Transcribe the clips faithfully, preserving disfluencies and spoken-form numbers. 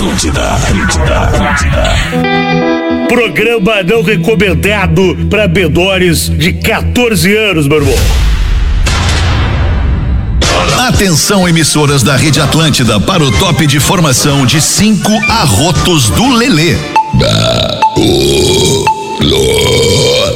Atlântida, Atlântida, Atlântida. Programa não recomendado para menores de catorze anos, meu irmão. Atenção, emissoras da Rede Atlântida, para o top de formação de cinco arrotos do Lelê. Da, o, lo,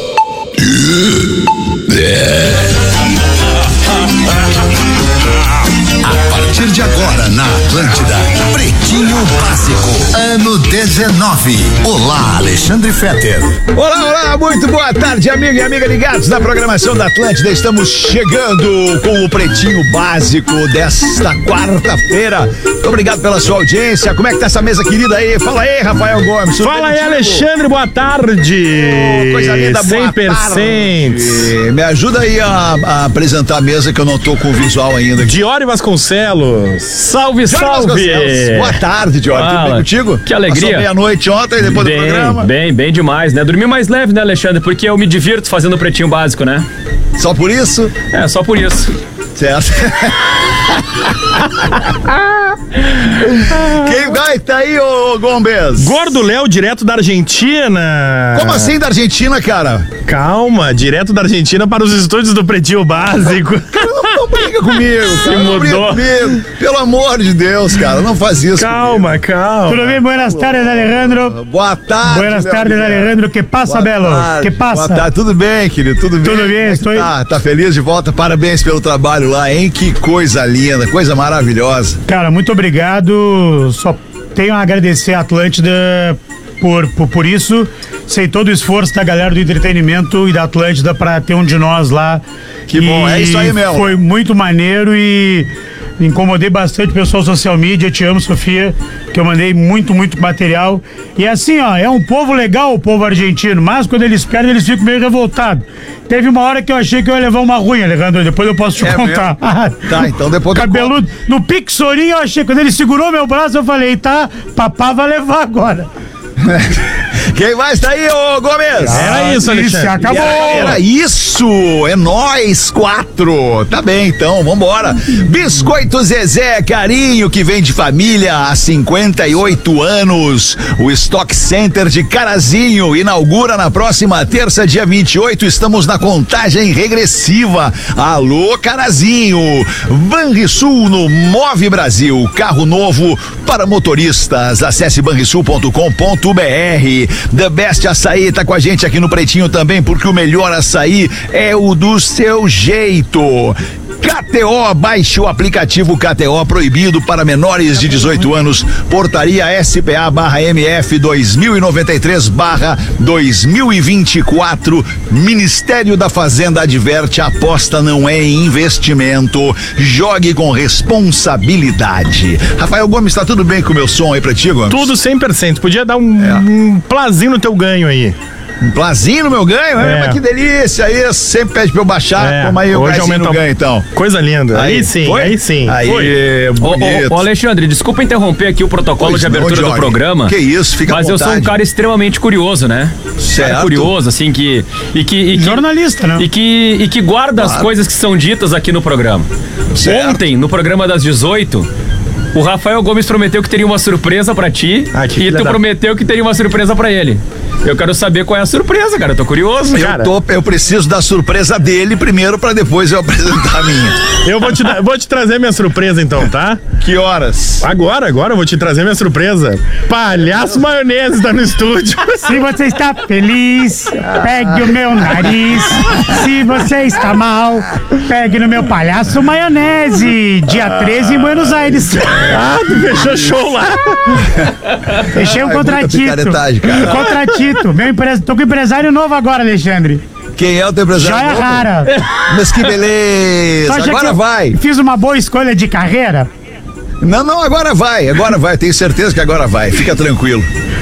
A partir de agora na Atlântida, Pretinho Básico, ano dezenove. Olá, Alexandre Fetter. Olá, olá, muito boa tarde, amigo e amiga ligados na programação da Atlântida. Estamos chegando com o Pretinho Básico desta quarta-feira. Muito obrigado pela sua audiência. Como é que tá essa mesa querida aí? Fala aí, Rafael Gomes. Fala aí, Alexandre, boa tarde. Oh, coisa linda, boa cem por cento. tarde. Me ajuda aí a, a apresentar a mesa que eu não tô com o visual ainda. Diori Vasconcelos. Salve, Diori salve. Vasconcelos. Boa tarde, Diori. Tudo bem contigo? Que alegria. Passou meia-noite ontem, depois bem, do programa. Bem, bem demais, né? Dormi mais leve, né, Alexandre? Porque eu me divirto fazendo o Pretinho Básico, né? Só por isso? É, só por isso. Certo. Quem vai tá aí, ô Gomes? Gordo Léo, direto da Argentina. Como assim da Argentina, cara? Calma, direto da Argentina para os estúdios do Pretinho Básico. Não, não briga comigo, cara. Se não briga mudou. comigo. Pelo amor de Deus, cara, não faz isso. Calma, comigo. calma. Tudo bem? Buenas tardes, Alejandro. Boa tarde. Buenas tardes, amigo. Alejandro. Que passa, Boa Belo? tarde. Que passa? Boa tarde. Tudo bem, querido? Tudo bem? Tudo bem, Como é que estou- Tá, tá feliz de volta? Parabéns pelo trabalho lá, hein? Que coisa linda, coisa maravilhosa. Cara, muito obrigado. Só tenho a agradecer a Atlântida por, por, por isso. Sei todo o esforço da galera do entretenimento e da Atlântida pra ter um de nós lá. Que bom, é isso aí mesmo. Foi muito maneiro e incomodei bastante o pessoal social media. Te amo, Sofia, que eu mandei muito, muito material. E assim, ó, é um povo legal, o povo argentino, mas quando eles perdem, eles ficam meio revoltados. Teve uma hora que eu achei que eu ia levar uma ruim, Alejandro, depois eu posso te É contar. Tá, então depois eu Cabeludo. No Pixorinho eu achei, quando ele segurou meu braço, eu falei, tá, papá vai levar agora. Quem mais tá aí, ô Gomes? Era isso, Alexandre. Isso, acabou. Era, era isso, é nós quatro. Tá bem, então, vambora. Biscoito Zezé, carinho que vem de família há cinquenta e oito anos. O Stock Center de Carazinho inaugura na próxima terça, dia vinte e oito. Estamos na contagem regressiva. Alô, Carazinho. Banrisul no Move Brasil. Carro novo para motoristas. Acesse banrisul ponto com ponto br. The Best Açaí tá com a gente aqui no Pretinho também, porque o melhor açaí é o do seu jeito. K T O, baixe o aplicativo K T O, proibido para menores de dezoito anos, portaria S P A barra M F dois mil e noventa e três barra dois mil e vinte e quatro. Ministério da Fazenda adverte: aposta não é investimento, jogue com responsabilidade. Rafael Gomes, tá tudo bem com o meu som aí pra ti, Gomes? Tudo cem por cento. Podia dar um, É. um plazinho no teu ganho aí. Um plazinho no meu ganho? É. É. Mas que delícia isso. Sempre pede pra eu baixar. É, Toma aí o hoje plazinho aumenta no ganho, então. Coisa linda. Aí, Aí, sim, foi? aí sim. Aí, Foi. Ô, bonito. ô, ô, Alexandre, desculpa interromper aqui o protocolo Pois de não, abertura do Johnny. programa. Que isso, fica à Mas eu sou um vontade. cara extremamente curioso, né? Certo. Cara curioso, assim, que... E que, e que Jornalista, né? E que, e que guarda as Claro. coisas que são ditas aqui no programa. Certo. Ontem, no programa das dezoito, o Rafael Gomes prometeu que teria uma surpresa pra ti. Ah, que e filha tu da- prometeu que teria uma surpresa pra ele. Eu quero saber qual é a surpresa, cara. Eu tô curioso. Cara, Eu, tô, eu preciso da surpresa dele primeiro pra depois eu apresentar a minha. eu vou te, dar- vou te trazer minha surpresa então, tá? Que horas? Agora, agora eu vou te trazer minha surpresa. Palhaço Maionese tá no estúdio. Se você está feliz, pegue o meu nariz. Se você está mal, pegue no meu palhaço maionese. Dia treze em Buenos Aires. Ah, tu fechou show lá. Fechei um Ah, é muita contratito. picaretagem, cara. Contratito. Meu empresa... Tô com empresário novo agora, Alexandre. Quem é o teu empresário? Joia novo? rara. Mas que beleza. Tu acha Agora que eu vai. Fiz uma boa escolha de carreira? Não, não, agora vai. Agora vai. Tenho certeza que agora vai. Fica tranquilo.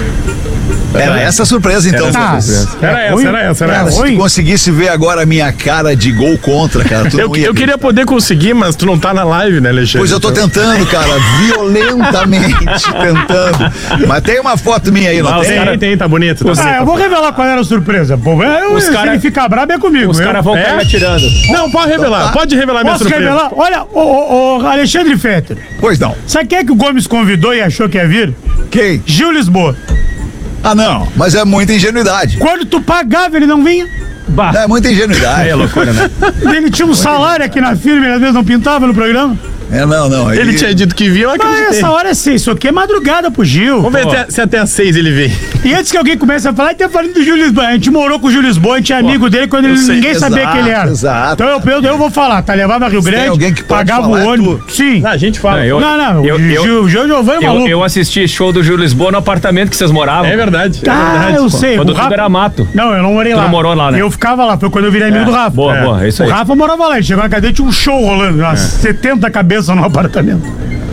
Era essa a surpresa, então. Tá. Era É essa, ruim? era essa, era É essa. Se tu ruim? conseguisse ver agora a minha cara de gol contra, cara, tu Eu, não ia eu queria poder conseguir, mas tu não tá na live, né, Alexandre? Pois eu tô Então- tentando, cara, violentamente tentando. Mas tem uma foto minha aí, não Ah, tem? tem, tem, tá bonito. Tá Ah, bonito. eu vou revelar qual era a surpresa. Pô, eu, Os se cara- ele ficar brabo é comigo. Os eu- caras vão É? cair atirando. Não, pode revelar, pode revelar minha Posso surpresa. revelar? Olha, o, o, o Alexandre Fetter. Pois não. Sabe quem é que o Gomes convidou e achou que ia vir? Quem? Gil Lisboa. Ah, não. Mas é muita ingenuidade. Quando tu pagava, ele não vinha. Bah. É muita ingenuidade. É loucura, né? Ele tinha um salário aqui na firma, ele às vezes não pintava no programa. É, não, não. Ele tinha dito que vinha, eu Mas acreditei. essa hora é seis, isso aqui é madrugada pro Gil. Vamos ver até, se até às seis ele vem. E antes que alguém comece a falar, ele tá falando do Gil Lisboa. A gente morou com o Gil Lisboa, a gente é amigo dele quando ele, sei, ninguém sabia exato, quem ele era. exato. Então eu, eu, eu vou falar, tá? Levava Rio Se tem Grande, alguém que pode pagava falar, o é ônibus. tu. Sim. Ah, a gente fala. Não, eu- Não, não, eu- o eu- Gil, o Gil Giovanni é Eu, maluco. eu assisti show do Gil Lisboa no apartamento que vocês moravam. É verdade. É Ah, verdade. eu pô. sei. Quando o tudo Rafa- era mato. Não, eu não morei Tu lá. não morou lá, né? Eu ficava lá, foi quando eu virei amigo do Rafa. Boa, É. boa, é isso O aí. Rafa morava lá, ele chegou na cadeia e tinha um show rolando, umas setenta cabeças no apartamento.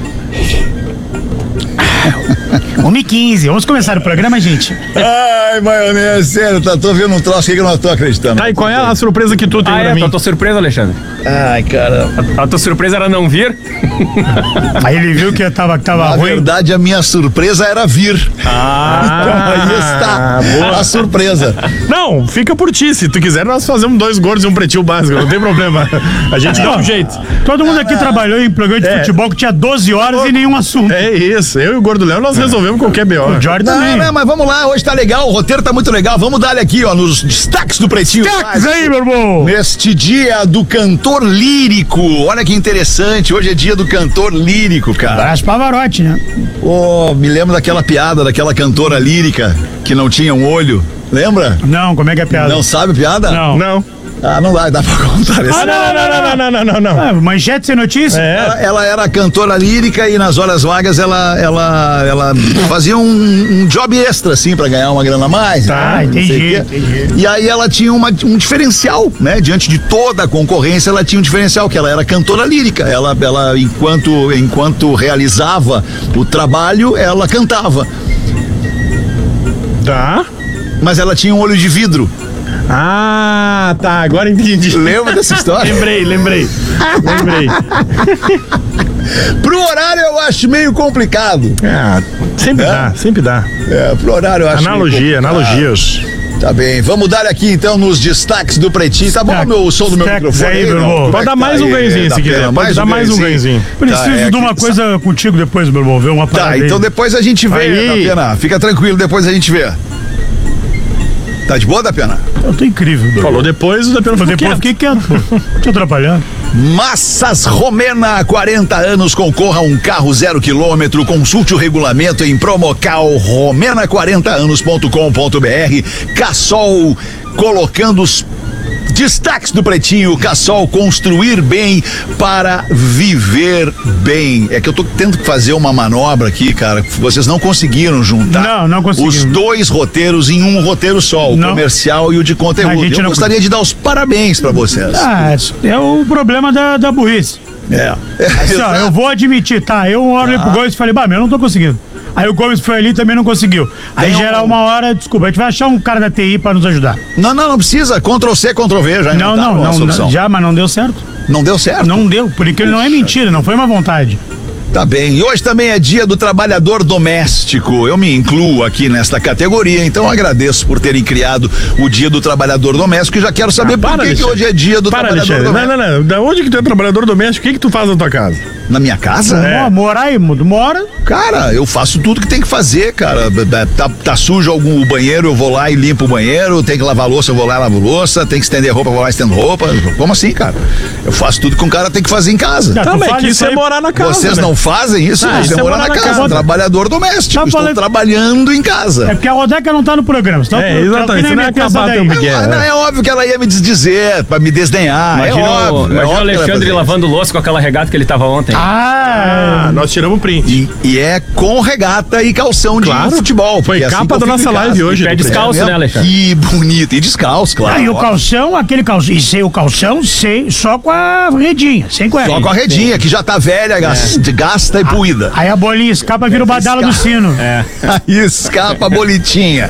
uma e quinze, vamos começar o programa, gente. Ai, maionese, sério, tá, tô vendo um troço aqui que eu não tô acreditando. Tá, e qual é a surpresa que tu tem Ah, pra é? mim? A tua surpresa, Alexandre? Ai, cara. A tua surpresa era não vir? Aí ele viu que tava, que tava Na ruim. verdade, a minha surpresa era vir. Ah, Aí está boa. a surpresa. Não, fica por ti. Se tu quiser, nós fazemos dois gordos e um pretinho básico. Não tem problema. A gente dá um jeito. Todo mundo aqui trabalhou em programa de É. futebol que tinha doze horas e nenhum assunto. É isso. Eu e o Gordo Léo, nós resolvemos qualquer B O. O Jorge Não, também. não, mas vamos lá, hoje tá legal, o roteiro tá muito legal. Vamos dar aqui, ó, nos destaques do Pretinho. Tax aí, meu irmão. Neste dia do cantor lírico. Olha que interessante, hoje é dia do cantor lírico, cara. Abraço Pavarotti, né? Oh, me lembro daquela piada, daquela cantora lírica que não tinha um olho. Lembra? Não, como é que é a piada? Não sabe a piada? Não. Não. Ah, não dá, dá pra contar isso. Ah, Não, não, não, não, não, não, não, não. Ah, manchete sem notícia? Ela, ela era cantora lírica e nas horas vagas ela, ela, ela fazia um, um job extra, assim, pra ganhar uma grana a mais. Tá, né? Não sei entendi, o quê. entendi. E aí ela tinha uma, um diferencial, né? Diante de toda a concorrência, ela tinha um diferencial, que ela era cantora lírica. Ela, ela enquanto, enquanto realizava o trabalho, ela cantava. Tá. Mas ela tinha um olho de vidro. Ah, tá. Agora entendi. Lembra dessa história? Lembrei, lembrei. Lembrei. Pro horário eu acho meio complicado. Ah, sempre É? dá, sempre dá. É, pro horário eu acho Analogia, meio complicado. analogias. Tá bem, vamos dar aqui então nos destaques do Pretinho. Tá bom Destaque- meu, o som do meu destaques microfone aí, aí, meu não? irmão. Como é Pode que dar tá mais um aí, ganhozinho da se pena? quiser. Pode dar mais um ganhozinho. Preciso Tá, é de uma que- coisa contigo depois, meu irmão. Ver uma parada Tá, aí. então depois a gente vê, Aí. da pena. Fica tranquilo, depois a gente vê. Tá de boa, da pena? Eu tô incrível. meu Falou irmão. depois, o da pena Depois ficou quieto. fiquei quieto, pô. Te atrapalhando. Massas Romena, quarenta anos, concorra a um carro zero quilômetro. Consulte o regulamento em promocal romena quarenta anos ponto com ponto br. Cassol colocando os destaques do Pretinho. Cassol, construir bem para viver bem. É que eu tô tendo que fazer uma manobra aqui, cara. Vocês não conseguiram juntar Não, não conseguimos. os dois roteiros em um roteiro só, o Não. comercial e o de A conteúdo. gente Eu não- gostaria de dar os parabéns pra vocês. Ah, é o problema da, da burrice. É. Assim, ó, eu vou admitir, tá? Eu uma hora olhei pro Gomes e falei, bah, meu, eu não tô conseguindo. Aí o Gomes foi ali e também não conseguiu. Aí Tem gerar um- uma hora, desculpa, a gente vai achar um cara da T I pra nos ajudar. Não, não, não precisa. Ctrl C, Ctrl V, já Não, inventaram não, a não, solução. não. Já, mas não deu certo. Não deu certo? Não deu, porque ele não é mentira, não foi uma vontade. Tá bem. E hoje também é dia do trabalhador doméstico. Eu me incluo aqui nesta categoria, então agradeço por terem criado o dia do trabalhador doméstico e já quero saber Ah, por para, que, que Alexandre. hoje é dia do Para, trabalhador Alexandre. Não, doméstico. não, não. Da onde que tu é trabalhador doméstico? O que que tu faz na tua casa? Na minha casa? Mo- Morar aí, mudo, mora. Cara, eu faço tudo que tem que fazer, cara. Tá, tá sujo algum o banheiro, eu vou lá e limpo o banheiro. Tem que lavar louça, eu vou lá e lavo louça. Tem que estender roupa, eu vou lá e estendo roupa. Como assim, cara? Eu faço tudo que um cara tem que fazer em casa. Não, tu Também, faz que isso isso é aí- morar na casa. Vocês né? não fazem isso? Ah, Você isso é mora morar na na casa. casa. Trabalhador doméstico. Tá Estou falando- trabalhando em É casa. porque a Rodeca não tá no programa. Senão É, eu- eu- exatamente, que nem senão ia meter essa acabar daí. teu Miguel. É, não, é óbvio que ela ia me desdizer, pra me desdenhar. Imagina, é o, óbvio. é imagina o óbvio que ela ia Alexandre fazer lavando louça com aquela regata que ele tava ontem. Ah, Ah, nós tiramos o print. isso. E, e é com regata e calção de Claro. futebol. Foi porque é assim capa que eu da fico nossa em casa. live hoje. E pé do descalço, É né, Alexandre? Que bonito. E descalço, claro. ah, e o óbvio. calção, aquele calção. E sem o calção, sem, só com a redinha, sem cueca. Só com a redinha, que já tá velha, gas- gasta e puída. Aí a bolinha escapa, vira o badalo do sino. É. Aí escapa a bolitinha.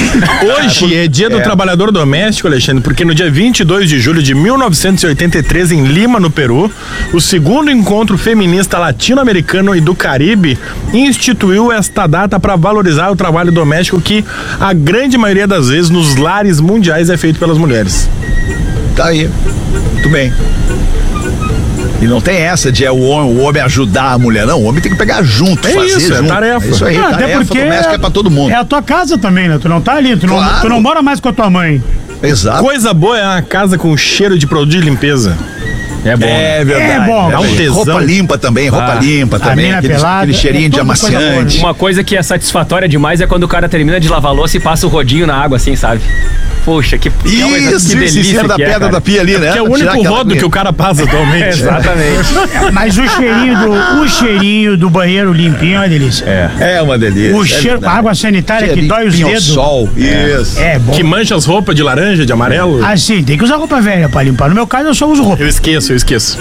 Hoje é dia do É. trabalhador doméstico, Alexandre, porque no dia vinte e dois de julho de mil novecentos e oitenta e três, em Lima, no Peru, o segundo encontro feminista latino-americano e do Caribe instituiu esta data para valorizar o trabalho doméstico que a grande maioria das vezes nos lares mundiais é feito pelas mulheres. Tá aí. Muito bem. E não tem essa de é o homem, o homem ajudar a mulher, não. O homem tem que pegar junto, É fazer isso, junto. é tarefa. É isso aí, Ah, até tarefa porque doméstica é pra todo mundo. É a tua casa também, né? Tu não tá ali, tu, não, Claro. tu não mora mais com a tua mãe. Exato. Coisa boa é uma casa com cheiro de produto de limpeza. É bom. É verdade. É bom. é Dá um verdade. tesão. Roupa limpa também, roupa Ah, limpa também. mina Aquele, pelada, aquele cheirinho é de tudo coisa boa, amaciante. né? Uma coisa que é satisfatória demais é quando o cara termina de lavar a louça e passa o rodinho na água, assim, sabe? Poxa, que, que Isso, que isso, em delícia cima da que é, pedra cara. da pia ali, né? Que é o Pra tirar único aquela rodo aguinha. que o cara passa atualmente. Exatamente. Mas o cheirinho do, o cheirinho do banheiro limpinho é uma delícia. É. É uma delícia. O é cheiro, verdade. a água sanitária que Cheirinho dói os dedos. sol. Isso. É bom. Que mancha as roupas de laranja, de amarelo. Assim, tem que usar roupa velha pra limpar. No meu caso, eu só uso roupa. Eu esqueço, eu esqueço.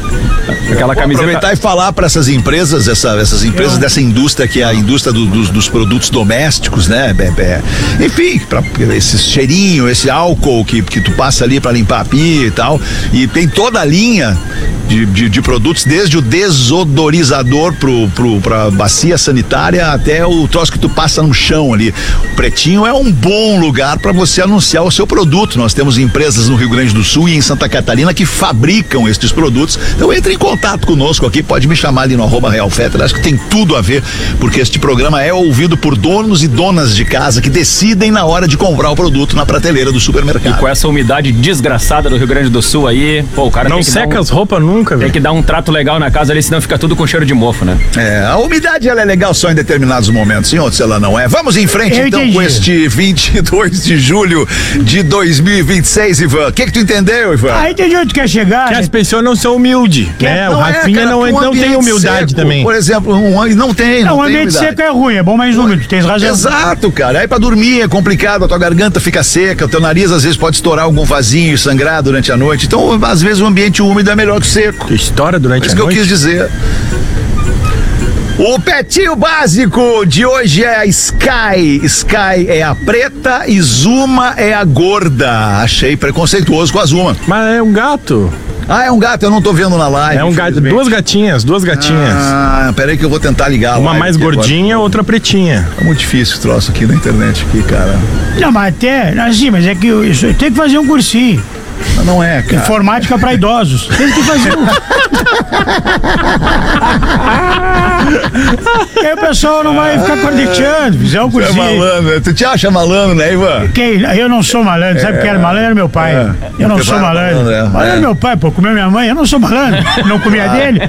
Aquela Vou camiseta. aproveitar e falar para essas empresas, essa, essas empresas dessa indústria que é a indústria do- dos, dos produtos domésticos, né? É, é, enfim, pra, esse cheirinho, esse álcool que, que tu passa ali para limpar a pia e tal. E tem toda a linha de, de, de produtos, desde o desodorizador pro, pro, pra bacia sanitária até o troço que tu passa no chão ali. O Pretinho é um bom lugar para você anunciar o seu produto. Nós temos empresas no Rio Grande do Sul e em Santa Catarina que fabricam estes produtos. Então entre em contato conosco aqui, pode me chamar ali no arroba Real Fetter, acho que tem tudo a ver, porque este programa é ouvido por donos e donas de casa que decidem na hora de comprar o produto na prateleira do E supermercado. com essa umidade desgraçada do Rio Grande do Sul aí, pô, o cara Não tem que seca dar um, as roupas nunca, tem velho. que dar um trato legal na casa ali, senão fica tudo com cheiro de mofo, né? É, a umidade ela é legal só em determinados momentos, em outros ela não é. Vamos em frente Eu então entendi. com este vinte e dois de julho de dois mil e vinte e seis, Ivan. O que que tu entendeu, Ivan? Aí tem onde tu quer chegar. Que né? as pessoas não são humildes, né? O Não é, Rafinha cara, não, um não tem ambiente humildade seco, também. Por exemplo, um, não tem, Não, não o tem ambiente umidade. seco é ruim, é bom mais úmido, tens razão. Exato, cara. Aí pra dormir é complicado, a tua garganta fica seca, o teu nariz às vezes pode estourar algum vasinho e sangrar durante a noite. Então, às vezes o ambiente úmido é melhor que o seco. Que história É durante isso a que eu noite. quis dizer. O Pretinho Básico de hoje é a Sky. Sky é a preta e Zuma é a gorda. Achei preconceituoso com a Zuma. Mas é um gato. Ah, é um gato, eu não tô vendo na live. É um gato. infelizmente. Duas gatinhas, duas gatinhas. Ah, peraí que eu vou tentar ligar. a Uma live mais aqui gordinha, outra pretinha. agora. Tá muito difícil esse troço aqui na internet, aqui, cara. Não, mas até, assim, mas é que eu- isso, tem que fazer um cursinho. Mas não é, cara. Informática pra idosos. Tem que fazer um. E aí o pessoal não vai ficar corneteando, fizer um Tu é cursinho. malandro, tu te acha malandro, né, Ivan? Quem? Eu não sou malandro, sabe quem era malandro? Era meu pai. É. Eu não Porque sou era malandro. malandro, é. Malandro É. é meu pai, pô, comeu minha mãe, eu não sou malandro. Não comia dele.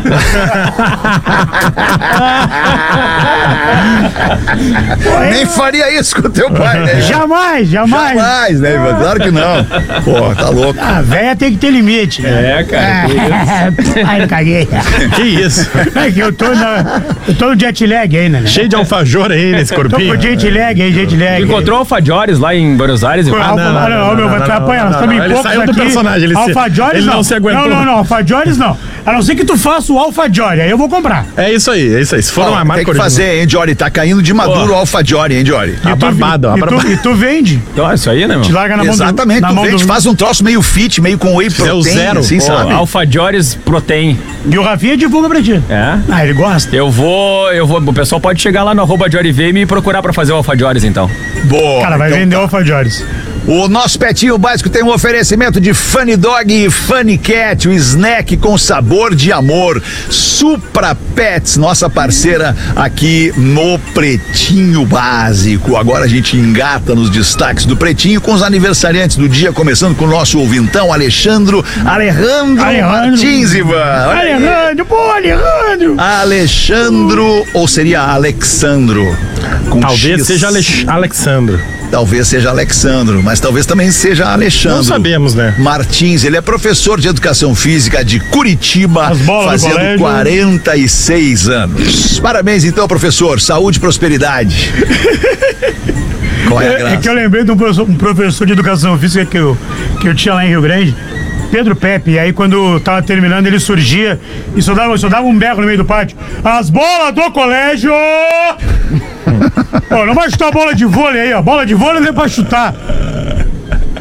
Pô, Nem eu- faria isso com teu pai, né? Jamais, jamais. Jamais, né, Ivan? Claro que não. Pô, tá louco. A véia tem que ter limite, né? É, cara. Ai, eu caguei. Que isso? É que eu tô, na, eu tô no jet lag ainda, né? Cheio de alfajor aí nesse Tô corpinho. com jet lag aí, jet lag. Encontrou alfajores lá em Buenos Aires? Alfa, não, não, não, não, meu, não, vai não, apanhar, não, nós estamos não, em ele poucos saiu do aqui. personagem, ele se- Alfajores ele não. não se aguentou. Não, não, não, alfajores não. A não ser que tu faça o alfajore, aí eu vou comprar. É isso aí, é isso aí. Se for Ó, uma marca tem que original. fazer, hein, Jory? Tá caindo de maduro o Alfa Jory, hein, Jory? A barbada, a e, tu, barbada. e tu vende, Então, é isso aí, né, meu? te larga na mão Exatamente, do, na tu mão vende, do, faz um troço meio fit, meio com whey é o protein, zero. assim, Pô, sabe? alfajores protein. E o Rafinha divulga pra ti. É? Ah, ele gosta. Eu vou, eu vou, o pessoal pode chegar lá no arroba Jory V e me procurar pra fazer o alfajores, então. Boa. Cara, vai então vender tá. alfajores. O nosso Pretinho Básico tem um oferecimento de Funny Dog e Funny Cat, o snack com sabor de amor. Supra Pets, nossa parceira aqui no Pretinho Básico. Agora a gente engata nos destaques do Pretinho com os aniversariantes do dia, começando com o nosso ouvintão, Alexandro Alejandro, Alejandro. Martins, Ivan. Olha aí. Alejandro, pô, Alejandro. Alexandro, ou seria Alexandro? Com Talvez X. seja Alex- Alexandro. Talvez seja Alexandro, mas talvez também seja Alexandre. Não sabemos, né? Martins, ele é professor de educação física de Curitiba, As bolas do fazendo colégio. quarenta e seis anos. Parabéns então, professor. Saúde e prosperidade. Qual é a É, é graça? que eu lembrei de um professor, um professor de educação física que eu, que eu tinha lá em Rio Grande, Pedro Pepe. E aí, quando tava terminando, ele surgia e só dava, só dava um berro no meio do pátio. As bolas do colégio! Pô, não vai chutar bola de vôlei aí, ó. Bola de vôlei não é pra chutar.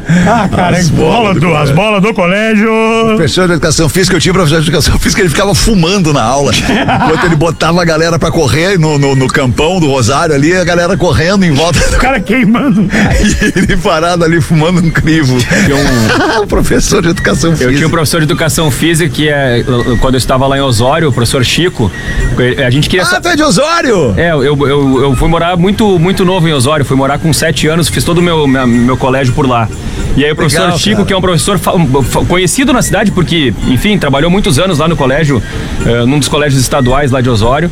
Ah, cara, as bolas do, as bolas do colégio. Professor de educação física, eu tinha professor de educação física, ele ficava fumando na aula. Enquanto ele botava a galera pra correr no, no, no campão do Rosário ali, a galera correndo em volta. O cara queimando. E ele parado ali fumando um crivo. Um... o professor de educação física. Eu tinha um professor de educação física que é, quando eu estava lá em Osório, o professor Chico, a gente queria... Ah, tu é de Osório? É, eu, eu, eu fui morar muito, muito novo em Osório, fui morar com sete anos, fiz todo o meu, meu, meu colégio por lá. E aí o professor Legal, Chico, cara. que é um professor fa- fa- conhecido na cidade, porque, enfim, trabalhou muitos anos lá no colégio, uh, num dos colégios estaduais lá de Osório.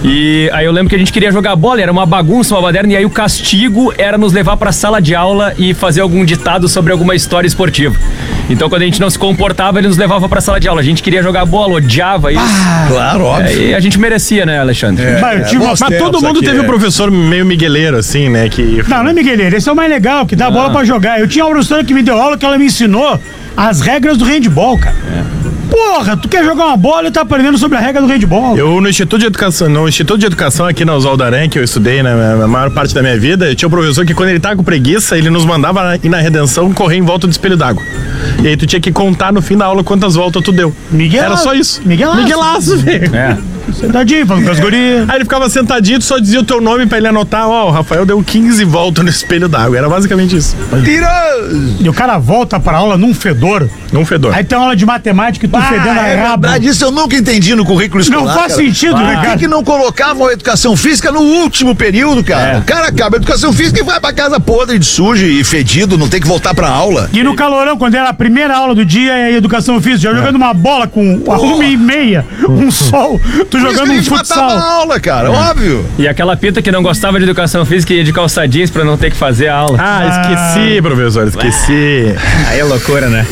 E aí eu lembro que a gente queria jogar bola, era uma bagunça, uma baderna, e aí o castigo era nos levar pra sala de aula e fazer algum ditado sobre alguma história esportiva. Então quando a gente não se comportava, ele nos levava pra sala de aula. A gente queria jogar bola, odiava isso. Ah, claro, óbvio. É, e a gente merecia, né, Alexandre? É, Mas eu tive uma- bons Mas todo tempos mundo aqui, teve é. um professor meio migueleiro, assim, né? Que... Não, não é Migueleiro, esse é o mais legal, que dá bola pra jogar. Eu tinha uma professora que me deu aula que ela me ensinou as regras do handball, cara. Porra, tu quer jogar uma bola e tá aprendendo sobre a regra do handball. Eu, no Instituto de Educação, no Instituto de Educação aqui na Oswaldo Aranha, que eu estudei, né, a maior parte da minha vida, eu tinha um professor que quando ele tava com preguiça, ele nos mandava ir na Redenção correr em volta do espelho d'água. E aí tu tinha que contar no fim da aula quantas voltas tu deu. Miguel- Era só isso. Miguelaço. Miguelaço, velho. É. Sentadinho, falando com as gurias. Aí ele ficava sentadinho, tu só dizia o teu nome pra ele anotar, ó, o Rafael deu quinze voltas no espelho d'água. Era basicamente isso. Tiroso! E o cara volta pra aula num fedor. Num fedor. Aí tem aula de matemática e tu fedendo a é rabo. verdade, isso eu nunca entendi no currículo escolar. Não faz cara. sentido, né, Por que, cara? que não colocavam a educação física no último período, cara? É. O cara acaba a educação física e vai pra casa podre de sujo e fedido, não tem que voltar pra aula. E no calorão, quando era a primeira aula do dia, é educação física, já jogando uma bola com a uma e meia, um sol, tu Por isso que jogando a um gente matava a futsal. aula, cara, óbvio. E aquela pita que não gostava de educação física ia de calça jeans pra não ter que fazer a aula. Ah, esqueci, professor, esqueci. Aí é loucura, né?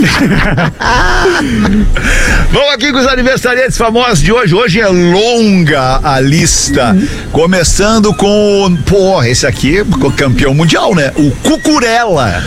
Vamos aqui com os aniversariantes famosos de hoje. Hoje é longa a lista. Começando com o... Pô, esse aqui é campeão mundial, né? O Cucurella.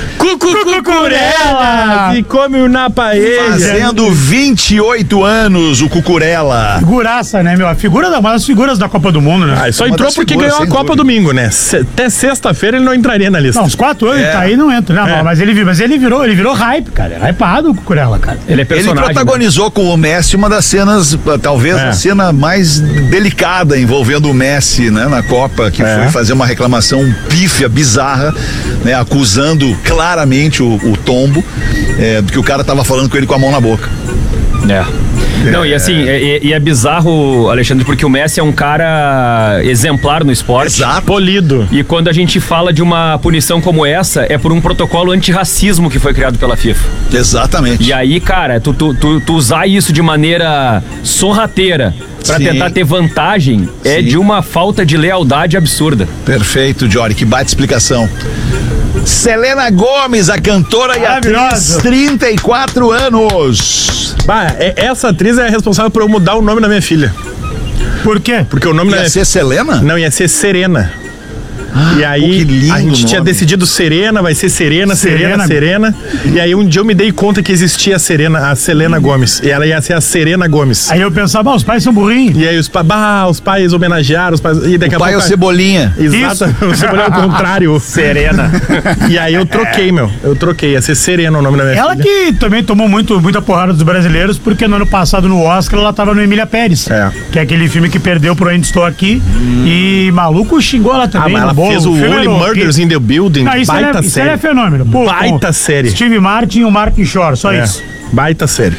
Cucurella! E come na paella. Fazendo vinte e oito anos, o Cucurella. Figuraça, né, meu? A figura da, uma das figuras da Copa do Mundo, né? Ah, só Uma entrou das porque figuras, ganhou a sem Copa dúvida. domingo, né? Se- até sexta-feira ele não entraria na lista. Não, uns quatro anos, É. tá aí não entra, né? É. Mas ele, mas ele virou, ele virou hype, cara. É hypado o Cucurella, cara. Ele é Ele personagem. protagonizou com o Messi uma das cenas, talvez É. a cena mais delicada envolvendo o Messi, né, na Copa, que É. foi fazer uma reclamação pífia, bizarra, né, acusando claramente o, o tombo, é, que o cara tava falando com ele com a mão na boca. É. Não, e assim, é- e é bizarro, Alexandre, porque o Messi é um cara exemplar no esporte. Exato. Polido. E quando a gente fala de uma punição como essa, é por um protocolo antirracismo que foi criado pela FIFA. Exatamente. E aí, cara, tu, tu, tu, tu usar isso de maneira sorrateira pra Sim. tentar ter vantagem é Sim. de uma falta de lealdade absurda. Perfeito, Jory, que baita explicação. Selena Gomez, a cantora e atriz, Maravilhosa. trinta e quatro anos. Bah, é- essa atriz é responsável por eu mudar o nome da minha filha. Por quê? Porque o nome da Ia minha ser Selena? Não, ia ser Serena. E aí, pô, que lindo a gente tinha nome. decidido Serena, vai ser Serena, Serena, Serena. Serena. E aí um dia eu me dei conta que existia a Serena, a Selena Gomes. E ela ia ser a Serena Gomes. Aí eu pensava, ah, os pais são burrinhos. E aí os, pa- bah, os pais homenagearam, os pais. E daqui O a pai é o pouco. Cebolinha. Exato, o Cebolinha é o contrário. Serena. E aí eu troquei, meu. Eu troquei. Ia ser Serena o nome da minha Ela filha. que também tomou muito, muita porrada dos brasileiros, porque no ano passado no Oscar ela tava no Emília Pérez. É. Que é aquele filme que perdeu pro Ainda Estou Aqui. E maluco xingou ela Ah, também. mas no ela bolo. fez o filme Only era Murders in the Building. Não, isso, Baita é, isso série. é fenômeno. Pô, Baita com série. Steve Martin e o Martin Short, só É, isso. Baita série.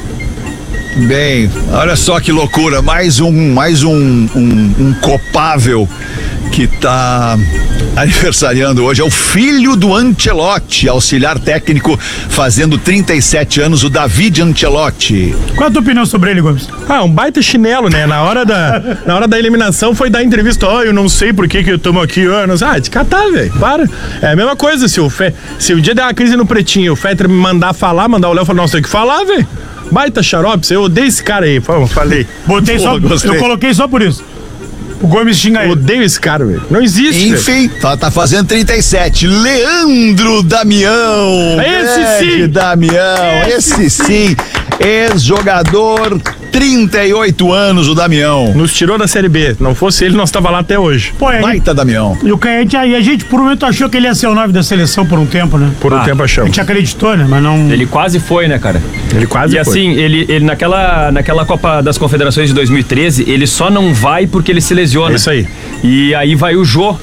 Bem, olha só que loucura, mais um, mais um, um, um copável que tá aniversariando hoje, é o filho do Ancelotti, auxiliar técnico, fazendo trinta e sete anos, o David Ancelotti. Qual a tua opinião sobre ele, Gomes? Ah, um baita chinelo, né? Na hora da, na hora da eliminação foi dar entrevista, ó, eu não sei por que que eu tomo aqui anos. Ah, de catar, velho, para. É a mesma coisa, se o Fe, se um dia der uma crise no Pretinho, o Fetter me mandar falar, mandar o Léo falar, não, você tem que falar, velho. Baita xarope, eu odeio esse cara aí, Pô, falei. Botei Pô, só, gostei. eu coloquei só por isso. O Gomes xinga Eu ele. odeio esse cara, velho. Não existe, velho. Enfim, tá, tá fazendo trinta e sete, Leandro Damião. Esse Grande sim. Damião, esse sim, ex-jogador trinta e oito anos, o Damião. Nos tirou da Série B. Não fosse ele, nós tava lá até hoje. Pô, aí, Baita Damião. e o Canhete, aí a gente por um momento achou que ele ia ser o nove da seleção por um tempo, né? Por um Ah, tempo A achamos. gente acreditou, né? Mas não. Ele quase foi, né, cara? Ele quase E foi. assim, ele, ele naquela, naquela Copa das Confederações de dois mil e treze, ele só não vai porque ele se lesiona. É isso aí. E aí vai o Jô.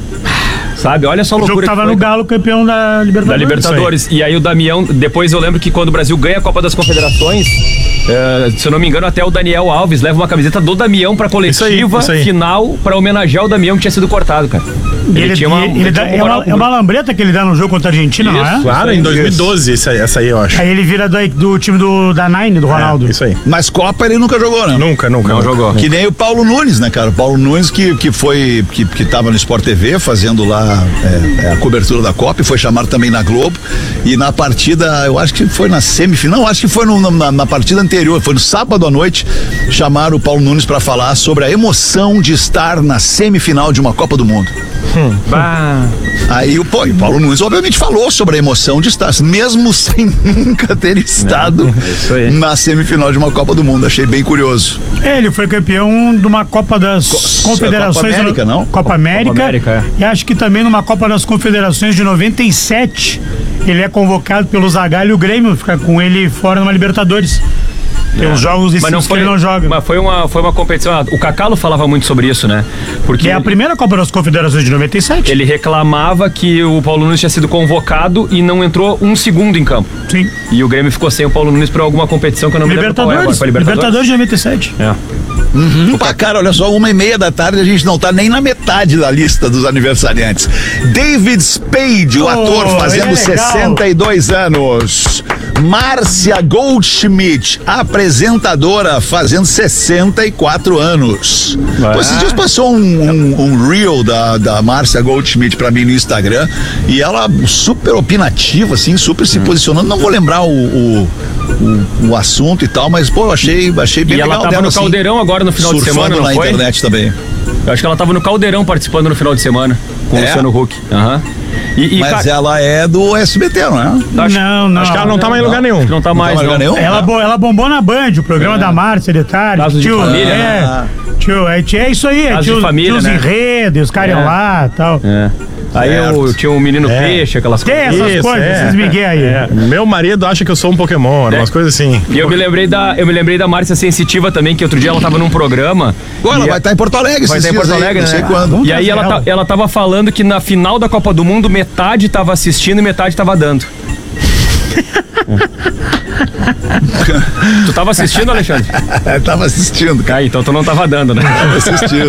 Sabe? Olha só a O jogo loucura tava que foi, no cara. Galo, campeão da Libertadores. Da Libertadores. E aí o Damião, depois eu lembro que quando o Brasil ganha a Copa das Confederações, eh, se eu não me engano, até o Daniel Alves leva uma camiseta do Damião pra coletiva Isso aí, isso aí. final pra homenagear o Damião que tinha sido cortado, cara. E Ele, tinha uma- ele- ele ele tinha dá- uma é, moral uma, é uma lambreta que ele dá no jogo contra a Argentina, não é? Claro, em dois mil e doze, essa, essa aí eu acho. Aí ele vira do, do time do, da Nine, do Ronaldo. É, isso aí. Mas Copa ele nunca jogou, né? Nunca, nunca. Não nunca. jogou. Que nem o Paulo Nunes, né, cara? O Paulo Nunes que, que foi, que, que tava no Sport T V fazendo lá é, é, a cobertura da Copa e foi chamado também na Globo. E na partida, eu acho que foi na semifinal, não, acho que foi no- na, na partida anterior, foi no sábado à noite, chamaram o Paulo Nunes pra falar sobre a emoção de estar na semifinal de uma Copa do Mundo. Bah. Aí o, pô, e o Paulo Nunes obviamente falou sobre a emoção de estar, mesmo sem nunca ter estado isso aí. na semifinal de uma Copa do Mundo. Achei bem curioso. Ele foi campeão de uma Copa das Co- Confederações. Copa América, não? Copa América. Copa América, E acho que também numa Copa das Confederações de noventa e sete. Ele é convocado pelo Zagallo e o Grêmio fica com ele fora numa Libertadores. Tem uns jogos Mas não esses que foi, ele não joga. mas foi uma, foi uma competição. ah, O Cacalo falava muito sobre isso, né? Porque Que é a primeira Copa das Confederações de noventa e sete. ele reclamava que o Paulo Nunes tinha sido convocado e não entrou um segundo em campo. Sim. E o Grêmio ficou sem o Paulo Nunes pra alguma competição que eu não me lembro qual é agora. Libertadores. Foi Libertadores de noventa e sete. É. Opa, cara, olha só, uma e meia da tarde a gente não tá nem na metade da lista dos aniversariantes. David Spade, o Oh, ator, fazendo ele é legal. sessenta e dois anos. Márcia Goldschmidt, apresentadora, fazendo sessenta e quatro anos. Pô, esses dias passou um, um, um reel da, da Márcia Goldschmidt pra mim no Instagram e ela super opinativa, assim, super se posicionando. Não vou lembrar o, o, o, o assunto e tal, mas, pô, achei, achei bem E ela legal tava dela, no assim, Caldeirão agora no final de surfando semana, não na foi? internet também. Eu acho que ela tava no Caldeirão participando no final de semana com o É? Luciano Huck. Aham. E, e, Mas cara, ela é do S B T, não é? acho- Não, não. Acho que ela não tá mais em lugar nenhum. acho que não tá mais, tá mais não. lugar nenhum? Ela, bo- ela bombou na Band, o programa da Márcia de tarde. Casos de Tio, família, é, né? tio, é, é isso aí, é Casos de tio, família, tio os né? enredos, os caras É. iam lá e tal. É. Aí eu tinha um menino É. peixe, aquelas Tem coisas. essas Isso, coisas, é. esses migué aí. É, meu marido acha que eu sou um Pokémon, É. umas coisas assim. E eu me lembrei da, eu me lembrei da Márcia Sensitiva também, que outro dia ela tava num programa. Pô, ela e vai a- estar em Porto Alegre vai esses estar em dias Porto aí, Alegre, não sei né? quando. E aí ela, ela. tá- ela tava falando que na final da Copa do Mundo metade tava assistindo e metade tava dando. Tu tava assistindo, Alexandre? Eu tava assistindo, cara. Ah, então tu não tava dando, né? Tava assistindo.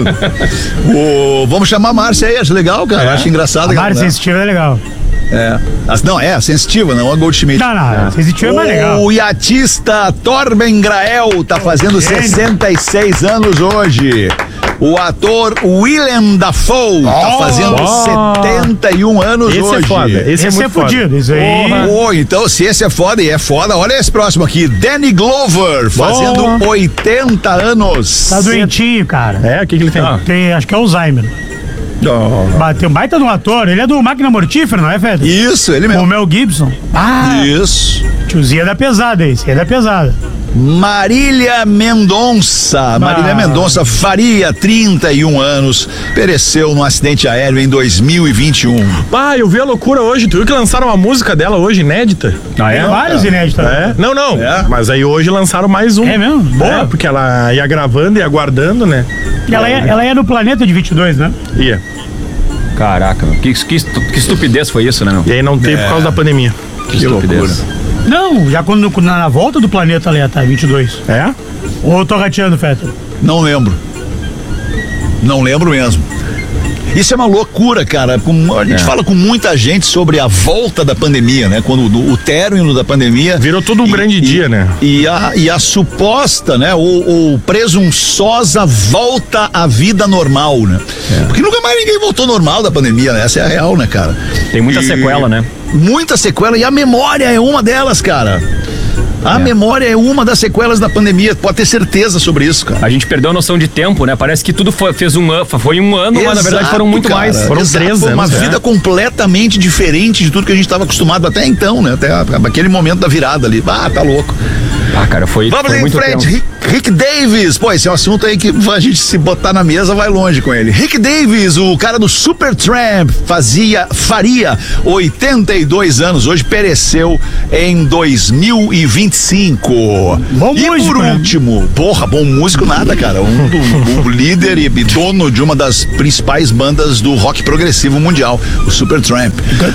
O, vamos chamar a Márcia aí, acho legal, cara. Acho engraçado. A que ela- Márcia Sensitiva é legal. É. As- Não, é, a sensitiva, não a Goldschmidt. Não, não, Sensitiva é mais legal. O iatista Torben Grael tá fazendo gênio. sessenta e seis anos hoje. O ator Willem Dafoe tá fazendo setenta e um anos Esse hoje. é foda. Esse, Esse é é muito foda. fudido, isso aí. Pô, então se esse é foda e é foda, olha esse próximo aqui, Danny Glover, fazendo oitenta anos. Tá doentinho, cara. É, o que, que ele tem? Ah. Tem, acho que é Alzheimer. Oh. Bateu um baita de um ator. Ele é do Máquina Mortífera, não é, Fede? Isso, ele Com o mesmo. Mel Gibson. Ah, Isso. tiozinho é da pesada esse, é da pesada. Marília Mendonça. Marília Mendonça Faria, trinta e um anos, pereceu num acidente aéreo em dois mil e vinte e um. Ah, eu vi a loucura hoje. Tu viu que lançaram uma música dela hoje, inédita? Ah, Tem vários inéditos. É? Não, não. É? Mas aí hoje lançaram mais um. É mesmo? Boa. É, porque ela ia gravando e aguardando, né? Ela é, ela é do Planeta de vinte e dois, né? Ia. Caraca, meu. Que, que, estu- que estupidez foi isso, né, meu? E aí não teve por causa da pandemia. Que estupidez. Não, já quando na, na volta do planeta ela ia estar, vinte e dois. É? Ou eu tô rateando, Feta? Não lembro. Não lembro mesmo. Isso é uma loucura, cara. Com- a gente É. fala com muita gente sobre a volta da pandemia, né? Quando o, o término da pandemia. Virou todo um E- grande e- dia, né? E a, e a suposta, né? Ou, ou presunçosa volta à vida normal, né? Porque nunca mais ninguém voltou normal da pandemia, né? Essa é a real, né, cara? Tem muita E- sequela, né? Muita sequela. E a memória é uma delas, cara. A É. memória é uma das sequelas da pandemia. Pode ter certeza sobre isso, cara. A gente perdeu a noção de tempo, né? Parece que tudo foi, fez um ano, foi um ano, mas na verdade Exato, foram muito cara. mais. Foram Exato, três foi uma anos, vida é. completamente diferente de tudo que a gente estava acostumado até então, né? Até a- aquele momento da virada ali. Ah, tá louco. Ah, cara, foi, Vamos foi em muito frente, tempo. Rick Davis, pô, esse é um assunto aí que a gente se botar na mesa vai longe com ele. Rick Davis, o cara do Supertramp, fazia, faria oitenta e dois anos, hoje pereceu em dois mil e vinte e cinco. Bom e músico, por né? último, porra, bom músico nada, cara, um do, o líder e dono de uma das principais bandas do rock progressivo mundial, o Supertramp.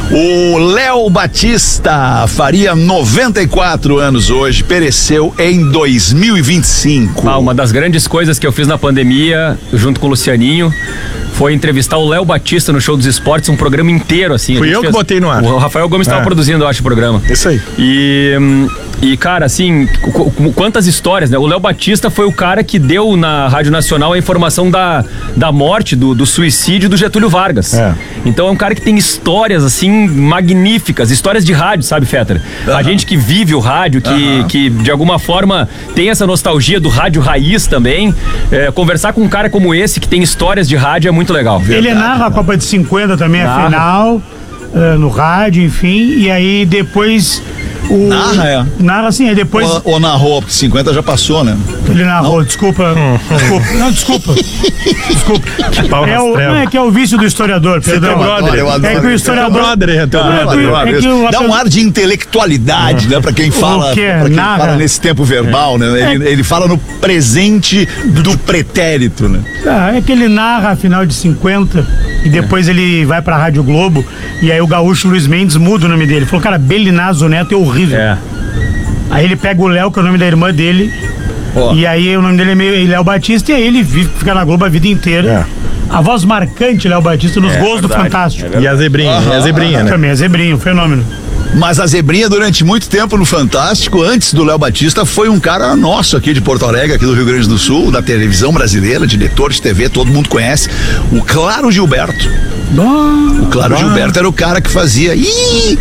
O Léo Batista faria noventa e quatro anos hoje, pereceu em dois mil e vinte e cinco. Ah, uma das grandes coisas que eu fiz na pandemia, junto com o Lucianinho, foi entrevistar o Léo Batista no Show dos Esportes, um programa inteiro, assim. Fui eu que fez... botei no ar. O Rafael Gomes estava É. produzindo, eu acho, o programa. Isso aí. E, e cara, assim, qu- quantas histórias, né? O Léo Batista foi o cara que deu na Rádio Nacional a informação da, da morte, do, do suicídio do Getúlio Vargas. É. Então é um cara que tem histórias, assim, magníficas, histórias de rádio, sabe, Fetter? Uhum. A gente que vive o rádio, que, Uhum. que de alguma forma tem essa nostalgia do rádio raiz também, é, conversar com um cara como esse, que tem histórias de rádio, é muito legal. Ele narra a Copa de cinquenta também, a Narra. final, eh, no rádio, enfim, e aí depois o... Narra, é. Narra assim, aí depois Ou, ou narrou, porque cinquenta já passou, né? ele narrou, desculpa, desculpa, não, desculpa, desculpa. pau É nas o, trevas. não, é que é o vício do historiador, perdão. teu brother, eu adoro, é que o eu historiador... Teu brother, é teu Não, é brother. que- Adoro é que isso. o- Dá um ar de intelectualidade, né? Pra quem fala, que? pra quem Narra. fala nesse tempo verbal, né? Ele, ele fala no presente do pretérito, né? Ah, é que ele narra a final de cinquenta e depois ele vai pra Rádio Globo e aí o gaúcho Luiz Mendes muda o nome dele. Falou, cara, Belinazo Neto é horrível. É. Aí ele pega o Léo, que é o nome da irmã dele, Ó. e aí o nome dele é meio Léo Batista, e aí ele vive, fica na Globo a vida inteira. A voz marcante, Léo Batista, nos gols do Fantástico. E a zebrinha, e a zebrinha, né? Também é zebrinho, fenômeno. Mas a Zebrinha, durante muito tempo no Fantástico, antes do Léo Batista, foi um cara nosso aqui de Porto Alegre, aqui do Rio Grande do Sul, da televisão brasileira, diretor de T V, todo mundo conhece. O Claro Gilberto. O Claro Gilberto era o cara que fazia. Ih,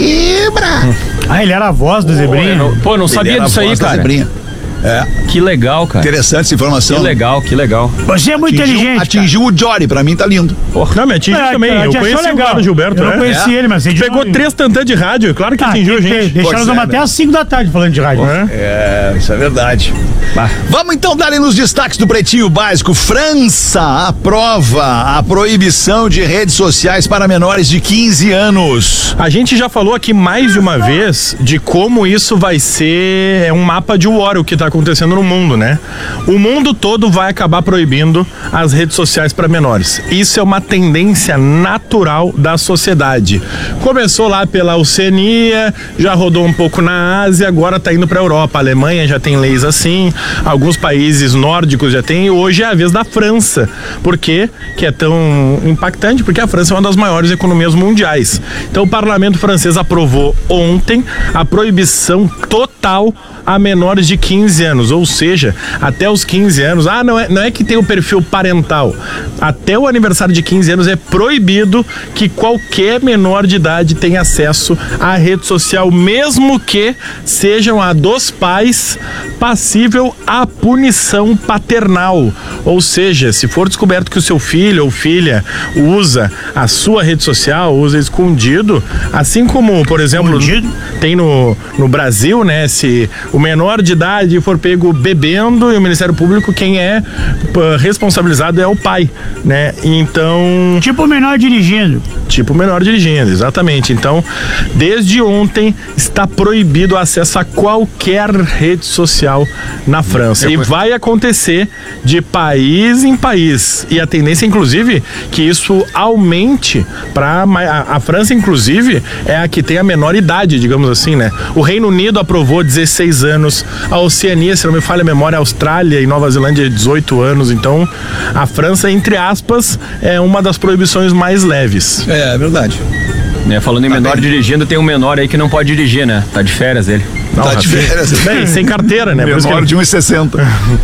zebra! Ah, ele era a voz do Pô, eu zebrinho. não, pô, eu não Ele sabia era a disso aí, voz da cara. Zebrinha. É, Que legal, cara. interessante essa informação. Que legal, que legal. Você é muito Atingiu, inteligente. atingiu o Jory, pra mim tá lindo. Não, me atingiu cara. também. É, Eu te achou conheci o legal. Claro Gilberto, Eu não né? conheci É. ele, mas você Pegou três tantãs de rádio, claro que Ah, atingiu a tem que ter- gente. Deixaram Pois nós é, até né? às cinco da tarde falando de rádio. É. É, isso é verdade. Vamos então dar nos destaques do Pretinho Básico. França aprova a proibição de redes sociais para menores de quinze anos. A gente já falou aqui mais de uma vez de como isso vai ser é um mapa de war o que está acontecendo no mundo, né? O mundo todo vai acabar proibindo as redes sociais para menores. Isso é uma tendência natural da sociedade. Começou lá pela Oceania, já rodou um pouco na Ásia, agora está indo para a Europa. A Alemanha já tem leis assim, alguns países nórdicos já tem, e hoje é a vez da França. Por quê que é tão impactante? Porque a França é uma das maiores economias mundiais. Então o parlamento francês aprovou ontem a proibição total a menores de quinze anos, ou seja, até os quinze anos. Ah, não é, não é que tem o perfil parental. Até o aniversário de quinze anos é proibido que qualquer menor de idade tenha acesso à rede social, mesmo que sejam a dos pais, passível à punição paternal. Ou seja, se for descoberto que o seu filho ou filha usa a sua rede social, usa escondido, assim como, por exemplo, Escondido? tem no, no Brasil, né? Se o menor de idade for pego bebendo e o Ministério Público, quem é pô, responsabilizado é o pai, né? Então, Tipo o menor dirigindo. tipo menor dirigindo, exatamente. Então, desde ontem está proibido o acesso a qualquer rede social na França. E vai acontecer de país em país. E a tendência, inclusive, que isso aumente para a, a França, inclusive, é a que tem a menor idade, digamos assim, né? O Reino Unido aprovou dezesseis anos, a Oceania, se não me falha a memória, a Austrália e Nova Zelândia dezoito anos. Então, a França, entre aspas, é uma das proibições mais leves. É, é verdade. É, falando em menor bem. dirigindo, tem um menor aí que não pode dirigir, né? Tá de férias ele. Tá de férias. Bem, sem carteira, né? Por isso que Menor de um e sessenta.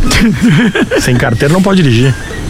sem carteira não pode dirigir.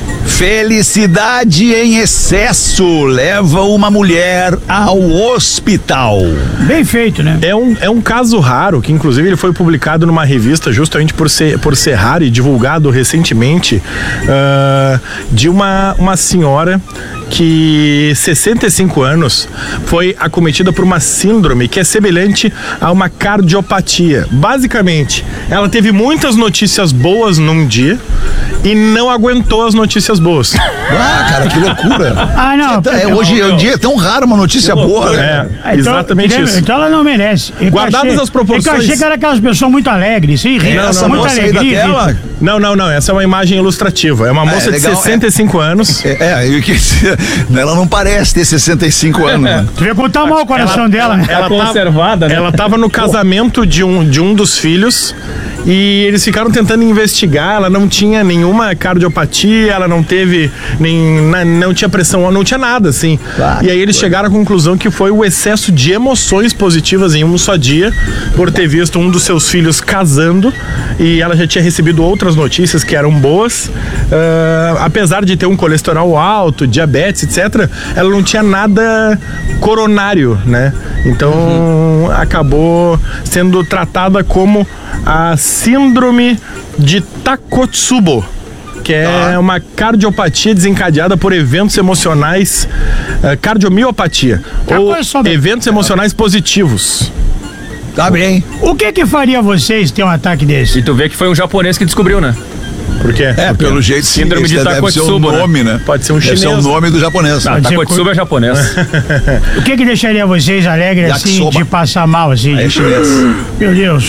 Felicidade em excesso leva uma mulher ao hospital. Bem feito, né? É um, é um caso raro, que inclusive ele foi publicado numa revista justamente por ser, por ser raro e divulgado recentemente, uh, de uma, uma senhora que sessenta e cinco anos foi acometida por uma síndrome que é semelhante a uma cardiopatia. Basicamente, ela teve muitas notícias boas num dia e não aguentou as notícias boas. Ah, cara, que loucura. Ah, não. É, hoje é um dia tão raro uma notícia boa. Né? É, exatamente então, isso. Então ela não merece. Eu Guardadas achei, as proporções. Eu achei que era aquelas pessoas muito alegres, sim, É, essa muita moça aí da alegria. tela. Não, não, não. Essa é uma imagem ilustrativa. É uma moça é de legal, sessenta e cinco anos. É, é, eu quis dizer, ela não parece ter sessenta e cinco anos. Né? Tu ia contar mal o coração dela, né? Ela conservada, tava, né? Ela tava no casamento de um, de um dos filhos e eles ficaram tentando investigar. Ela não tinha nenhuma cardiopatia, ela não teve nem, na- não tinha pressão, não tinha nada, assim. Claro, e aí eles chegaram à conclusão que foi o excesso de emoções positivas em um só dia, por ter visto um dos seus filhos casando, e ela já tinha recebido outras notícias que eram boas. Ah, apesar de ter um colesterol alto, diabetes, etcétera, ela não tinha nada coronário, né? Então Uhum. acabou sendo tratada como a síndrome de Takotsubo, que é Tá. uma cardiopatia desencadeada por eventos emocionais, eh, cardiomiopatia, ou Takotsubo. eventos emocionais positivos. Tá bem. O que que faria vocês ter um ataque desse? E tu vê que foi um japonês que descobriu, né? Por quê? É, pelo jeito, sim, Síndrome esse de deve ser o Takotsubo, né? nome, né? Pode ser um Deve ser chinês, o nome do japonês. Ah, Pode ser Takotsubo é japonês. O que que deixaria vocês alegres assim, Yakisoba. de passar mal, assim? É chinês. Meu Deus.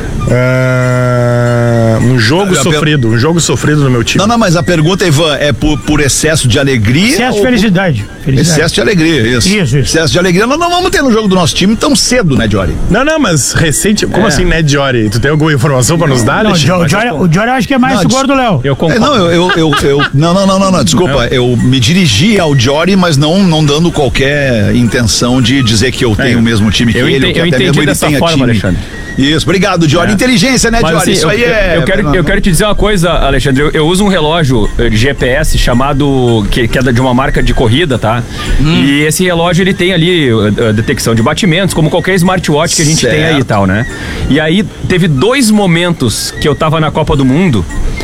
Ah, um jogo Ah, sofrido, um jogo sofrido no meu time. Não, não, mas a pergunta, Ivan, é por, por excesso de alegria? Excesso de ou- felicidade. Felicidade. Excesso de alegria, isso. Isso, isso. Excesso de alegria. Nós não vamos ter no jogo do nosso time tão cedo, né, Jory? Não, não, mas recente. Como assim, né, Jory? Tu tem alguma informação pra nos dar, Não, o Alexandre? Jo- o Jory, o Jory eu acho que é mais Não, o gordo Léo. Eu É, concordo. não, eu, eu, eu, eu- não, não, não, não, não, desculpa, eu me dirigi ao Jory, mas não, não dando qualquer intenção de dizer que eu tenho o mesmo time que eu ele, ente- ou que eu até entendi mesmo ele dessa tenha forma, time. Alexandre. Isso, obrigado, Jory. É. Inteligência, né, Mas, Jory? assim, Isso eu, aí é... eu, quero, eu quero te dizer uma coisa, Alexandre. Eu, eu uso um relógio eh, de G P S chamado. Que, que é da- de uma marca de corrida, tá? Hum. E esse relógio ele tem ali eh, detecção de batimentos, como qualquer smartwatch que a gente tem aí e Certo. tal, né? E aí teve dois momentos que eu tava na Copa do Mundo.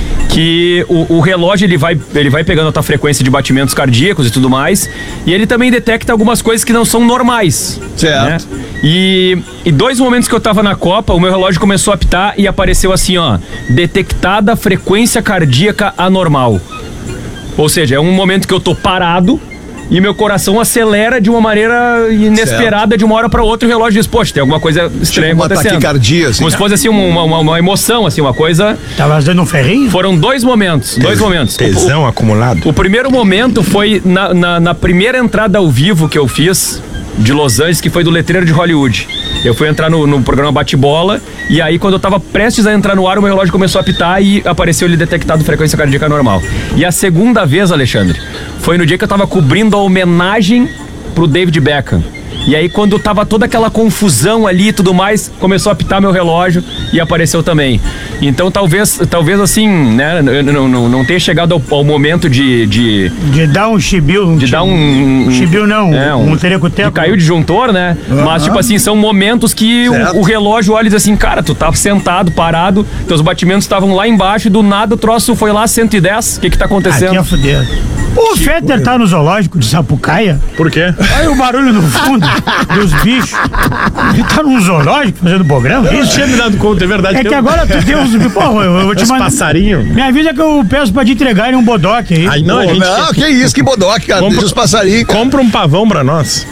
Que o, o relógio ele vai, ele vai pegando a tua frequência de batimentos cardíacos e tudo mais, e ele também detecta algumas coisas que não são normais. Certo. Né? E, e dois momentos que eu tava na Copa, o meu relógio começou a apitar e apareceu assim, ó, detectada frequência cardíaca anormal. Ou seja, é um momento que eu tô parado e meu coração acelera de uma maneira inesperada de uma hora pra outra, e o relógio diz, poxa, tem alguma coisa estranha Tipo uma acontecendo. taquicardia, assim. Como se fosse assim uma, uma, uma emoção, assim, uma coisa. Tava dando um ferrinho? Foram dois momentos, dois momentos. Tesão acumulado. O primeiro momento foi na, na, na primeira entrada ao vivo que eu fiz de Los Angeles, que foi do Letreiro de Hollywood. Eu fui entrar no, no programa Bate-Bola, e aí quando eu tava prestes a entrar no ar, o meu relógio começou a apitar e apareceu ele detectado frequência cardíaca normal. E a segunda vez, Alexandre, foi no dia que eu tava cobrindo a homenagem pro David Beckham. E aí quando tava toda aquela confusão ali e tudo mais, começou a apitar meu relógio e apareceu também. Então talvez, talvez assim, né, eu não, não, não tenha chegado ao, ao momento de... de De dar um chibiu. Um de dar um. um Chibiu não, é, um, um que tereco-teco. caiu o disjuntor, né? Mas, tipo assim, são momentos que Certo. o, o relógio olha e diz assim, cara, tu tá sentado, parado, teus batimentos estavam lá embaixo e do nada o troço foi lá cento e dez. O que que tá Aqui acontecendo? é fuder. O Fetter tá no zoológico de Sapucaia. Por quê? Olha o barulho no fundo dos bichos. Ele tá num zoológico fazendo programa, é Eu isso? tinha me dado conta, é verdade. É tem que um- agora tu tem uns... Porra, eu, eu vou te uns mandar... passarinhos. Me avisa que eu peço pra te entregarem um bodoque aí. Aí não, a Pô, gente não, que isso, que bodoque, cara. Compra- Deixa os passarinhos, cara. compra um pavão pra nós.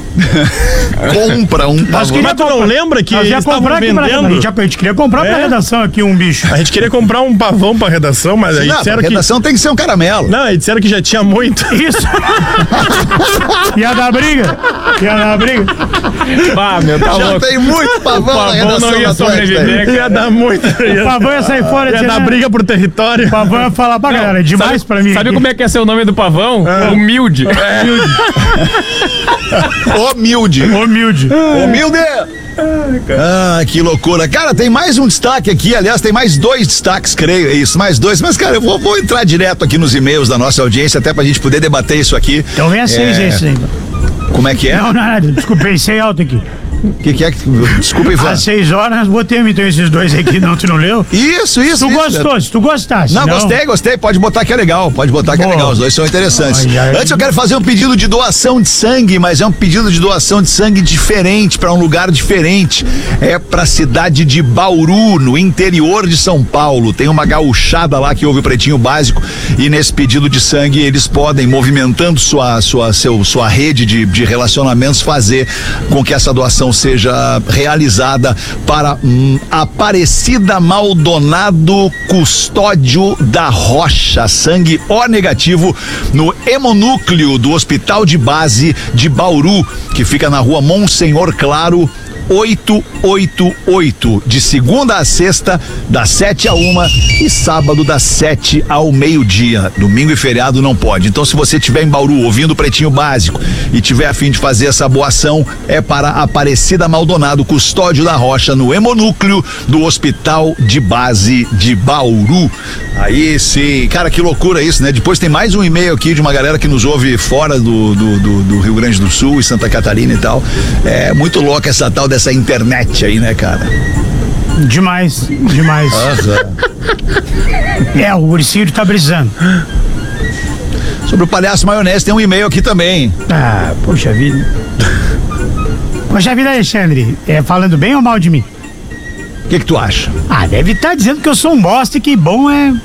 Compra um Nós pavão. queria Mas tu não comprar- lembra que nós ia eles estavam comprar aqui pra... vendendo? A gente, a gente queria comprar pra É? redação aqui um bicho. A gente queria comprar um pavão pra redação, mas aí Não, disseram a que... redação tem que ser um caramelo. Não, aí disseram que já tinha muito. Isso. Ia dar briga. Ia dar briga. Ah, meu, tá Já louco. tem muito pavão na pavão redação não ia da Atlântida. sobreviver. Ia dar muito. O Ia, pavão ia sair fora ia dizer, dar né? briga por território. O pavão ia falar, pá, galera, é demais Sabe, pra mim. sabe aqui. como é que é ser o nome do pavão? Humilde. Humilde. Humilde. Humilde. Ah, que loucura. Cara, tem mais um destaque aqui. Aliás, tem mais dois destaques, creio. É isso, mais dois. Mas, cara, eu vou, vou entrar direto aqui nos e-mails da nossa audiência, até pra gente poder debater isso aqui. Então vem a seis É, esse aí. Como é que é? Não, nada. Desculpa, pensei alto aqui. O que, que é que. Desculpa, Ivan. Às seis horas, botemos então esses dois aqui, não, tu não leu? Isso, isso. Tu isso, gostou, se tu gostasse. Não, não, gostei, gostei. Pode botar que é legal. Pode botar que Boa. é legal. Os dois são interessantes. Ai, ai, Antes eu quero fazer um pedido de doação de sangue, mas é um pedido de doação de sangue diferente, para um lugar diferente. É pra cidade de Bauru, no interior de São Paulo. Tem uma gauchada lá que ouve o Pretinho Básico e nesse pedido de sangue eles podem, movimentando sua, sua, seu, sua rede de, de relacionamentos, fazer com que essa doação seja realizada para hum, Aparecida Maldonado Custódio da Rocha, sangue O negativo no hemonúcleo do Hospital de Base de Bauru, que fica na rua Monsenhor Claro oitocentos e oitenta e oito, de segunda a sexta, das sete a uma e sábado das sete ao meio-dia. Domingo e feriado não pode. Então, se você estiver em Bauru ouvindo o Pretinho Básico e tiver a fim de fazer essa boa ação, é para Aparecida Maldonado Custódio da Rocha, no hemonúcleo do Hospital de Base de Bauru. Aí sim, cara, que loucura isso, né? Depois tem mais um e-mail aqui de uma galera que nos ouve fora do, do, do, do Rio Grande do Sul e Santa Catarina e tal. É muito louca essa tal dessa internet aí, né, cara? Demais, demais. É, o Ursinho tá brisando. Sobre o Palhaço Maionese tem um e-mail aqui também. Ah, poxa vida. Poxa vida, Alexandre, é falando bem ou mal de mim? O que que tu acha? Ah, deve estar tá dizendo que eu sou um bosta e que bom é...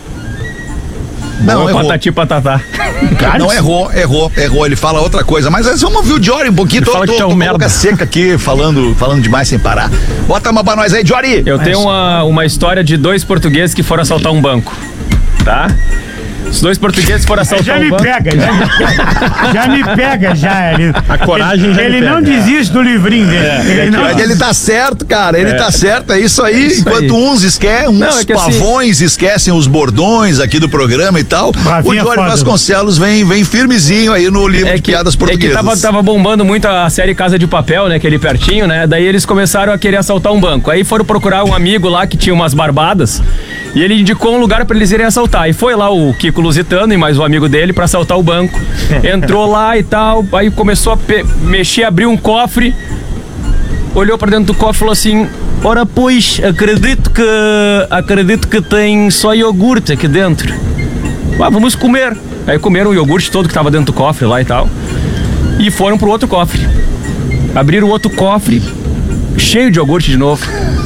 Não, Bom, patati patatá. Cara, não, errou, errou, errou. Ele fala outra coisa. Mas vamos ouvir o Jory um pouquinho. Tô, tô, tô com a boca seca aqui, falando, falando demais sem parar. Bota uma pra nós aí, Jory. Eu tenho uma, uma história de dois portugueses que foram assaltar um banco. Tá? Os dois portugueses foram assaltar já um me banco. Pega, já me pega, já me pega, já. Ele, a coragem ele, já Ele não pega. desiste do livrinho dele. É, ele, não... Mas ele tá certo, cara. Ele é. tá certo, é isso aí. É isso Enquanto aí. uns esquecem, uns não, é pavões assim... esquecem os bordões aqui do programa e tal. Rafinha, o Jory Vasconcelos vem, vem firmezinho aí no livro é de que, piadas portuguesas. É que tava, tava bombando muito a série Casa de Papel, né? Aquele pertinho, né? Daí eles começaram a querer assaltar um banco. Aí foram procurar um amigo lá que tinha umas barbadas e ele indicou um lugar pra eles irem assaltar. E foi lá o Kiko Lusitano e mais o amigo dele pra assaltar o banco. Entrou lá e tal, aí começou a pe- mexer, abriu um cofre, olhou pra dentro do cofre e falou assim: ora pois, acredito que acredito que tem só iogurte aqui dentro. Ah, vamos comer. Aí comeram o iogurte todo que tava dentro do cofre lá e tal. E foram pro outro cofre. Abriram o outro cofre, cheio de iogurte de novo.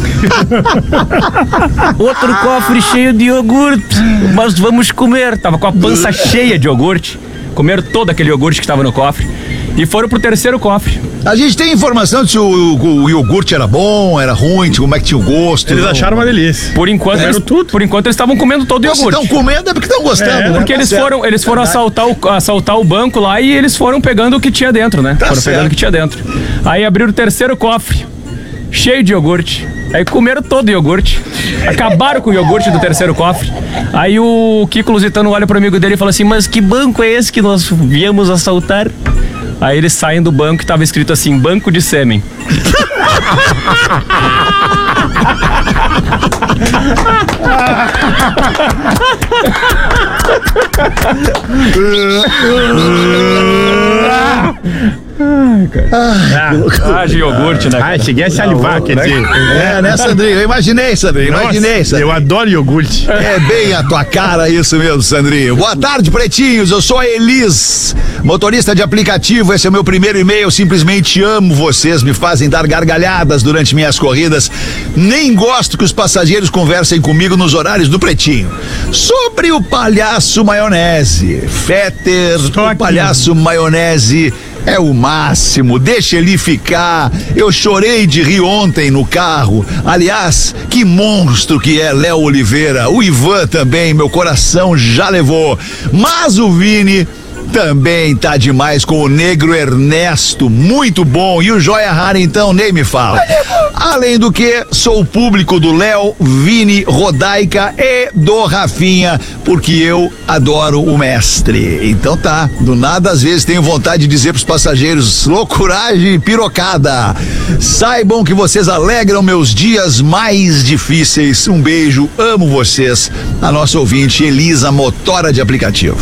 Outro cofre cheio de iogurte. Mas vamos comer. Tava com a pança cheia de iogurte. Comeram todo aquele iogurte que tava no cofre. E foram pro terceiro cofre. A gente tem informação de se o, o, o iogurte era bom, era ruim, de como é que tinha o gosto. Eles não. acharam uma delícia. Por enquanto, eles, tudo. Por enquanto eles estavam comendo todo o iogurte. Se estão comendo é porque estão gostando, é, né? Porque tá eles certo. foram, eles foram assaltar o, assaltar o banco lá e eles foram pegando o que tinha dentro, né? Tá foram certo. pegando o que tinha dentro. Aí abriram o terceiro cofre, cheio de iogurte. Aí comeram todo o iogurte. Acabaram com o iogurte do terceiro cofre. Aí o Kiko Lusitano olha pro amigo dele e fala assim: mas que banco é esse que nós viemos assaltar? Aí eles saem do banco e tava escrito assim: banco de sêmen. Ai, cara. Ah, ah, de iogurte, né? Ah, cheguei a salivar, quer dizer. É, né, Sandrinho? Eu imaginei, Sandrinho. Imaginei, Nossa, Sandrinho. eu adoro iogurte. É bem a tua cara isso mesmo, Sandrinho. Boa tarde, pretinhos. Eu sou a Elis, motorista de aplicativo. Esse é o meu primeiro e-mail. Eu simplesmente amo vocês. Me fazem dar gargalhadas durante minhas corridas. Nem gosto que os passageiros conversem comigo nos horários do Pretinho. Sobre o Palhaço Maionese. Fetter, Estou o aqui. Palhaço Maionese é o máximo, deixa ele ficar. Eu chorei de rir ontem no carro. Aliás, que monstro que é Léo Oliveira. O Ivan também, meu coração já levou. Mas o Vini também tá demais com o Negro Ernesto, muito bom. E o Joia Rara, então, nem me fala. Além do que, sou o público do Léo, Vini, Rodaica e do Rafinha, porque eu adoro o mestre. Então tá, do nada às vezes tenho vontade de dizer pros passageiros: loucuragem e pirocada. Saibam que vocês alegram meus dias mais difíceis. Um beijo, amo vocês. A nossa ouvinte Elisa, motora de aplicativo.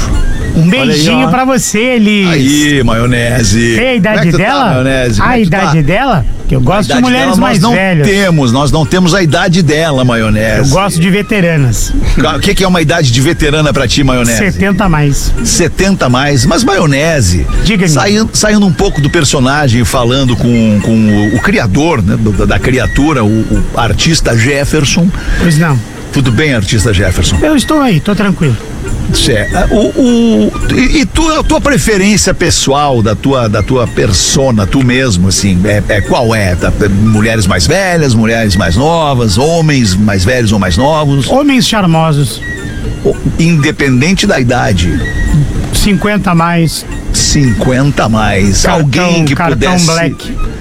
Um Olha aí, beijinho ó. pra você, Elis. Aí, maionese. Tem a Como é idade que tu tá, dela? maionese? Como a é que tu idade tá? dela? Que eu A gosto de idade mulheres dela mais nós não velhas. temos, nós não temos a idade dela, maionese. Eu gosto de veteranas. O que, que é uma idade de veterana pra ti, maionese? setenta a mais. setenta a mais, mas maionese. Diga-me. Saindo, saindo um pouco do personagem, falando com, com o, o criador, né, do- da criatura, o, o artista Jefferson. Pois não. Tudo bem, artista Jefferson? Eu estou aí, tô tranquilo. Certo. O, o, e, e tu, a tua preferência pessoal, da tua, da tua persona, tu mesmo, assim, é, é qual é? Tá, mulheres mais velhas, mulheres mais novas, homens mais velhos ou mais novos? Homens charmosos. O- Independente da idade. cinquenta a mais. cinquenta a mais. Cartão- Alguém que cartão pudesse. black.